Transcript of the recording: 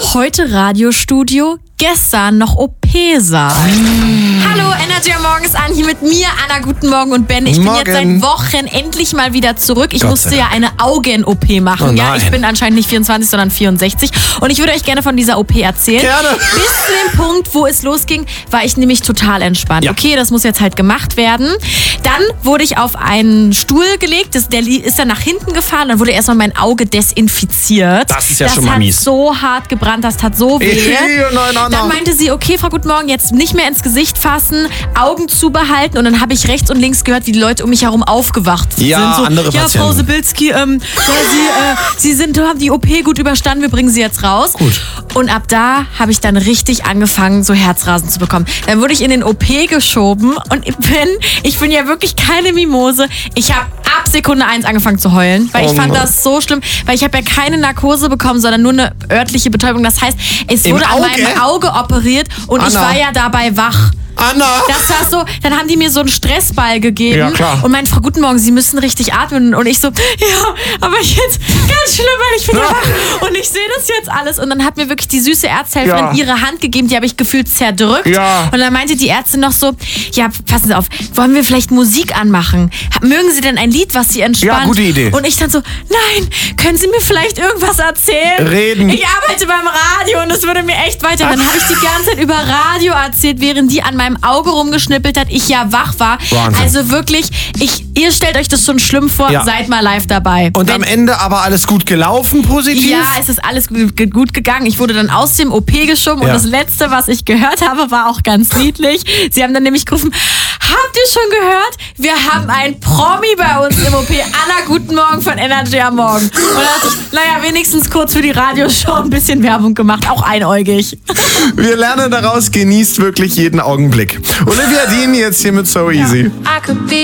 Heute Radiostudio, gestern noch OP-Saal. Hallo, Energy am Morgen ist an, hier mit mir, Anna, guten Morgen und Ben. Ich bin jetzt seit Wochen endlich mal wieder zurück. Ich musste ja eine Augen-OP machen. Ja, ich bin anscheinend nicht 24, sondern 64. Und ich würde euch gerne von dieser OP erzählen. Gerne. Bis zu dem Punkt, wo es losging, war ich nämlich total entspannt. Ja. Okay, das muss jetzt halt gemacht werden. Dann wurde ich auf einen Stuhl gelegt, der ist dann nach hinten gefahren, dann wurde erstmal mein Auge desinfiziert. Das ist ja schon mal mies. Das hat so hart gebrannt, das tat so weh. Dann meinte sie, okay, Frau Guten Morgen, jetzt nicht mehr ins Gesicht fassen, Augen zubehalten. Und dann habe ich rechts und links gehört, wie die Leute um mich herum aufgewacht sind. So, andere Patienten. Frau Sibilski, Sie haben die OP gut überstanden, wir bringen Sie jetzt raus. Gut. Und ab da habe ich dann richtig angefangen, so Herzrasen zu bekommen. Dann wurde ich in den OP geschoben und ich bin ja wirklich keine Mimose. Ich habe ab Sekunde 1 angefangen zu heulen, weil ich fand das so schlimm, weil ich habe ja keine Narkose bekommen, sondern nur eine örtliche Betäubung. Das heißt, es wurde an meinem Auge operiert und ich war ja dabei wach. Anna! Das war so, dann haben die mir so einen Stressball gegeben. Ja, klar. Und meinten, Frau Guten Morgen, Sie müssen richtig atmen. Und ich so, ja, aber jetzt ganz schlimm, weil ich bin ja wach. Und ich sehe das jetzt alles. Und dann hat mir wirklich die süße Ärzthelferin ihre Hand gegeben, die habe ich gefühlt zerdrückt. Ja. Und dann meinte die Ärztin noch so, ja, passen Sie auf, wollen wir vielleicht Musik anmachen? Mögen Sie denn ein Lied, was Sie entspannt? Ja, gute Idee. Und ich dann so, nein, können Sie mir vielleicht irgendwas erzählen? Reden. Ich arbeite beim Radio und es würde mir echt weiter. Dann habe ich die ganze Zeit über Radio erzählt, während die an meinem Auge rumgeschnippelt hat, ich ja wach war. Wahnsinn. Also wirklich, ihr stellt euch das schon schlimm vor, seid mal live dabei. Und am Ende aber alles gut gelaufen, positiv? Ja, es ist alles gut gegangen. Ich wurde dann aus dem OP geschoben und das Letzte, was ich gehört habe, war auch ganz niedlich. Sie haben dann nämlich gerufen, habt ihr schon gehört? Wir haben einen Promi bei uns im OP. Anna, guten Morgen von Energy am Morgen. Und dann hat sich, wenigstens kurz für die Radioshow ein bisschen Werbung gemacht, auch einäugig. Wir lernen daraus, genießt wirklich jeden Augenblick. Olivia Dean jetzt hier mit So Easy.